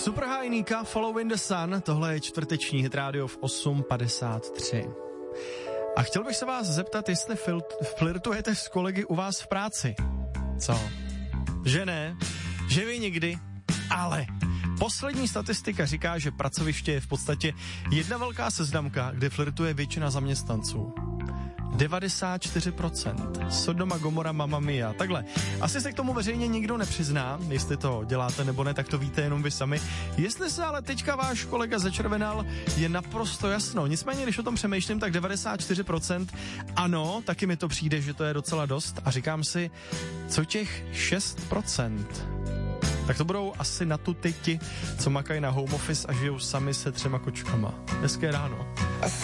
Super High Nika, Follow in the Sun, tohle je čtvrteční Hit Radio v 8:53. A chtěl bych se vás zeptat, jestli flirtujete s kolegy u vás v práci. Co? Že ne? Že vy nikdy? Ale poslední statistika říká, že pracoviště je v podstatě jedna velká seznamka, kde flirtuje většina zaměstnanců. 94%. Sodoma Gomora, Mamma Mia. Takhle. Asi se k tomu veřejně nikdo nepřizná, jestli to děláte nebo ne, tak to víte jenom vy sami. Jestli se ale teďka váš kolega začervenal, je naprosto jasno. Nicméně, když o tom přemýšlím, tak 94%. Ano, taky mi to přijde, že to je docela dost. A říkám si, co těch 6%? Tak to budou asi na tu ti, co makají na home office a žijou sami se 3 kočkama. Hezké ráno.